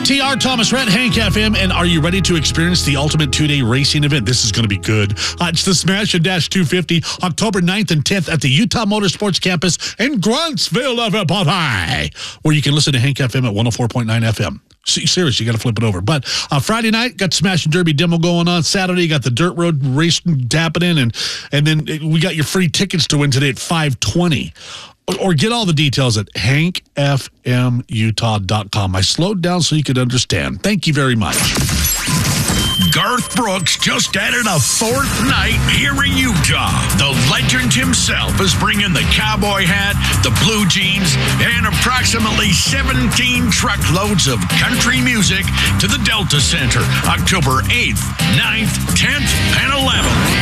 TR Thomas Rhett, Hank FM, and are you ready to experience the ultimate two-day racing event? This is going to be good. It's the Smash and Dash 250, October 9th and 10th at the Utah Motorsports Campus in Gruntsville, everybody, where you can listen to Hank FM at 104.9 FM. Seriously, you got to flip it over. But Friday night, got Smash and Derby demo going on. Saturday, you got the Dirt Road racing happening, and then we got your free tickets to win today at 5:20. Or get all the details at hankfmutah.com. I slowed down so you could understand. Thank you very much. Garth Brooks just added a fourth night here in Utah. The legend himself is bringing the cowboy hat, the blue jeans, and approximately 17 truckloads of country music to the Delta Center, October 8th, 9th, 10th, and 11th.